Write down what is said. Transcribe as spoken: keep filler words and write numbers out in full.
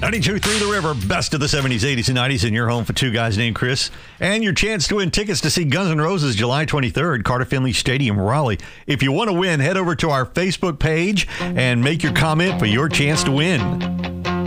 ninety-two point three The River, best of the seventies, eighties, and nineties in your home for two guys named Chris. And your chance to win tickets to see Guns N' Roses July twenty-third, Carter Finley Stadium, Raleigh. If you want to win, head over to our Facebook page and make your comment for your chance to win.